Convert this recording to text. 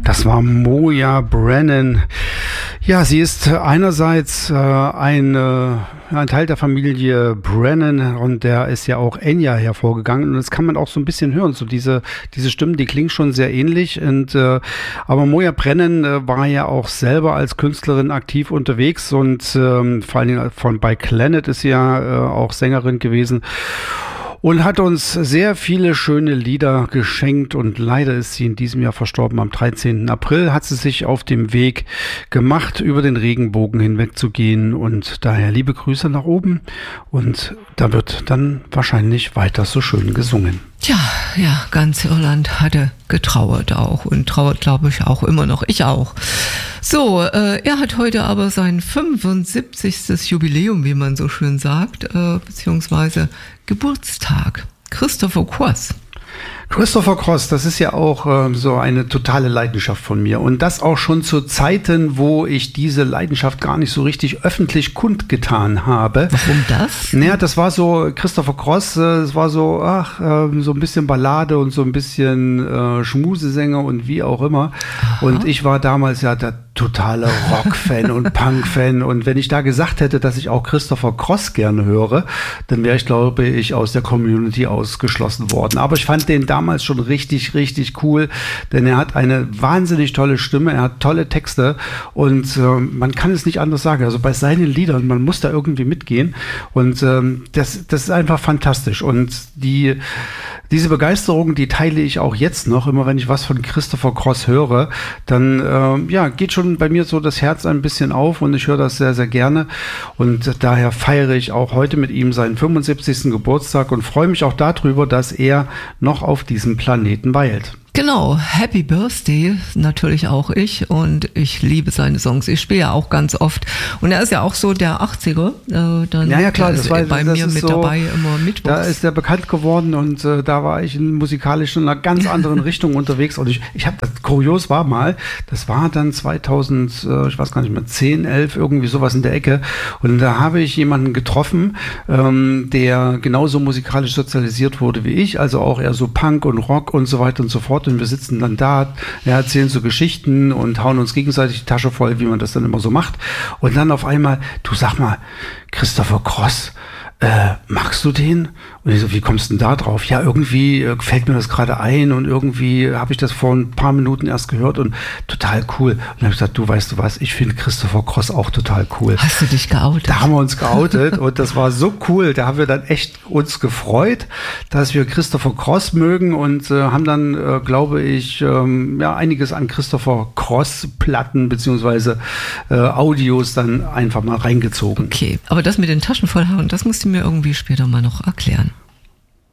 Das war Moya Brennan. Ja, sie ist einerseits ein Teil der Familie Brennan und der ist ja auch Enya hervorgegangen und das kann man auch so ein bisschen hören, so diese Stimmen, die klingen schon sehr ähnlich und aber Moya Brennan war ja auch selber als Künstlerin aktiv unterwegs und vor allen Dingen bei Clannad ist sie ja auch Sängerin gewesen. Und hat uns sehr viele schöne Lieder geschenkt und leider ist sie in diesem Jahr verstorben. Am 13. April hat sie sich auf dem Weg gemacht, über den Regenbogen hinweg zu gehen und daher liebe Grüße nach oben und da wird dann wahrscheinlich weiter so schön gesungen. Ja, ganz Irland hatte getrauert auch und trauert, glaube ich, auch immer noch. Ich auch. So, er hat heute aber sein 75. Jubiläum, wie man so schön sagt, beziehungsweise Geburtstag. Christopher Cross. Christopher Cross, das ist ja auch so eine totale Leidenschaft von mir und das auch schon zu Zeiten, wo ich diese Leidenschaft gar nicht so richtig öffentlich kundgetan habe. Warum das? Naja, das war so, Christopher Cross, es war so, so ein bisschen Ballade und so ein bisschen Schmusesänger und wie auch immer. Aha. Und ich war damals ja der totale Rock-Fan und Punk-Fan und wenn ich da gesagt hätte, dass ich auch Christopher Cross gerne höre, dann wäre ich, glaube ich, aus der Community ausgeschlossen worden. Aber ich fand den damals schon richtig, richtig cool, denn er hat eine wahnsinnig tolle Stimme, er hat tolle Texte und man kann es nicht anders sagen. Also bei seinen Liedern, man muss da irgendwie mitgehen und das ist einfach fantastisch und diese Begeisterung, die teile ich auch jetzt noch, immer wenn ich was von Christopher Cross höre, dann geht schon bei mir so das Herz ein bisschen auf und ich höre das sehr, sehr gerne und daher feiere ich auch heute mit ihm seinen 75. Geburtstag und freue mich auch darüber, dass er noch auf diesem Planeten weilt. Genau, Happy Birthday, natürlich auch ich und ich liebe seine Songs. Ich spiele ja auch ganz oft und er ist ja auch so der 80er, dann ja klar, das war bei mir mit so, dabei immer Mittwochs. Da ist er bekannt geworden und da war ich musikalisch in einer ganz anderen Richtung unterwegs und ich habe, kurios war mal, das war dann 2000, ich weiß gar nicht mehr, 10, 11, irgendwie sowas in der Ecke und da habe ich jemanden getroffen, der genauso musikalisch sozialisiert wurde wie ich, also auch eher so Punk und Rock und so weiter und so fort. Und wir sitzen dann da, erzählen so Geschichten und hauen uns gegenseitig die Tasche voll, wie man das dann immer so macht. Und dann auf einmal, du sag mal, Christopher Cross, magst du den? Und ich so, wie kommst du denn da drauf? Ja, irgendwie fällt mir das gerade ein und irgendwie habe ich das vor ein paar Minuten erst gehört und total cool. Und dann habe ich gesagt, du weißt du was, ich finde Christopher Cross auch total cool. Hast du dich geoutet? Da haben wir uns geoutet und das war so cool. Da haben wir dann echt uns gefreut, dass wir Christopher Cross mögen und haben dann, glaube ich, einiges an Christopher Cross Platten beziehungsweise Audios dann einfach mal reingezogen. Okay, aber das mit den Taschen vollhauen, das musst du mir irgendwie später mal noch erklären.